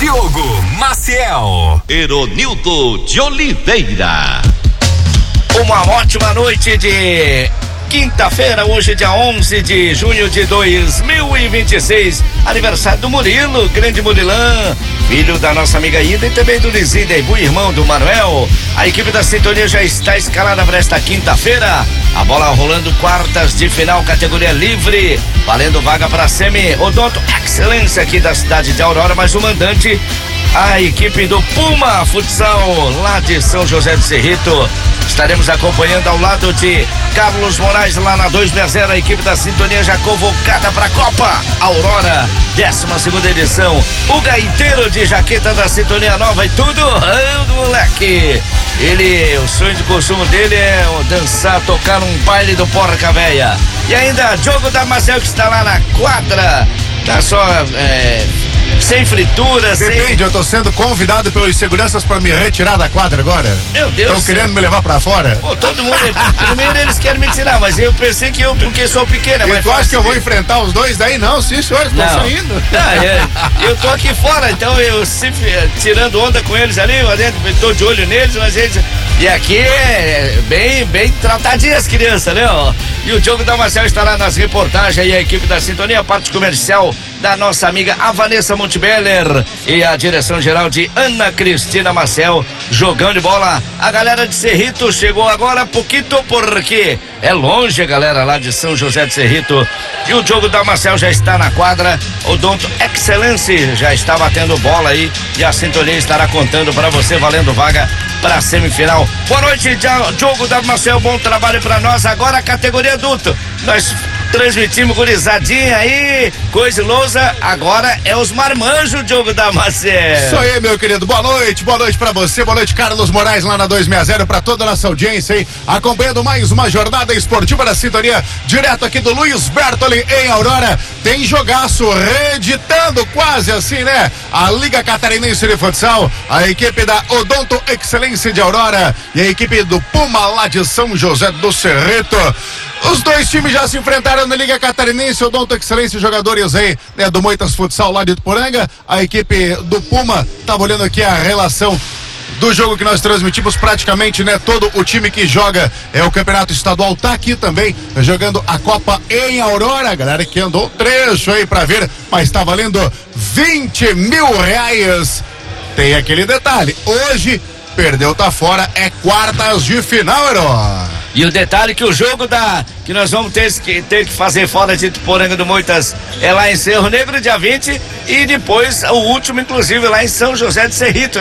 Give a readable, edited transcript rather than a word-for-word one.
Diogo Maciel. Eronildo de Oliveira. Uma ótima noite de quinta-feira, hoje dia 11 de junho de 2026, aniversário do Murilo, grande Murilão, filho da nossa amiga Ida e também do Lizinho Deibu, irmão do Manuel. A equipe da Sintonia já está escalada para esta quinta-feira, a bola rolando quartas de final, categoria livre, valendo vaga para semi Odonto Excelência aqui da cidade de Aurora, mas o mandante, a equipe do Puma Futsal, lá de São José do Cerrito. Estaremos acompanhando ao lado de Carlos Moraes lá na 260, a equipe da Sintonia já convocada para a Copa Aurora, 12ª edição. O gaiteiro de jaqueta da Sintonia Nova e tudo, moleque. O sonho de consumo dele é dançar, tocar num baile do Porca Véia. E ainda Diogo Damasceno, que está lá na quadra, tá só sem fritura, Depende, eu tô sendo convidado pelos seguranças pra me retirar da quadra agora. Meu Deus. Estão querendo me levar pra fora? Pô, todo mundo, primeiro eles querem me tirar, mas eu pensei que porque sou pequena. E tu acha que eu vou enfrentar os dois daí? Não, sim senhor, estão saindo. Eu tô aqui fora, então eu sempre tirando onda com eles ali, mas eu tô de olho neles, mas eles... E aqui é bem tratadinha as crianças, né? Ó. E o Diogo Damasceno estará nas reportagens e a equipe da Sintonia, a parte comercial da nossa amiga a Vanessa Montebeller e a direção geral de Ana Cristina Marcel, jogando de bola. A galera de Cerrito chegou agora pouquinho porque é longe a galera lá de São José de Cerrito. E o Diogo Damasceno já está na quadra, o Odonto Excelência já está batendo bola aí e a Sintonia estará contando para você, valendo vaga para a semifinal. Boa noite, Diogo Damasceno, bom trabalho para nós. Agora a categoria adulto, nós transmitimos gurizadinha aí, coisa lousa, agora é os marmanjos, Diogo Damasceno. Isso aí, meu querido, boa noite pra você, boa noite, Carlos Moraes lá na 260, pra toda a nossa audiência aí, acompanhando mais uma jornada esportiva da Sintonia, direto aqui do Luiz Bertoli em Aurora. Tem jogaço, reeditando quase assim, né? A Liga Catarinense de Futsal, a equipe da Odonto Excelência de Aurora e a equipe do Puma lá de São José do Cerrito. Os dois times já se enfrentaram na Liga Catarinense, Odonto Excelência, jogadores aí, né, do Moitas Futsal lá de Ituporanga. A equipe do Puma, tava olhando aqui a relação do jogo que nós transmitimos, praticamente, né, todo o time que joga o campeonato estadual tá aqui também, jogando a Copa em Aurora. Galera que andou um trecho aí pra ver, mas tá valendo 20 mil reais. Tem aquele detalhe, hoje perdeu, tá fora, é quartas de final, Herói. E o detalhe que o jogo que nós vamos ter que fazer fora de Ituporanga do Moitas é lá em Cerro Negro, dia 20, e depois o último, inclusive, lá em São José de Cerrito.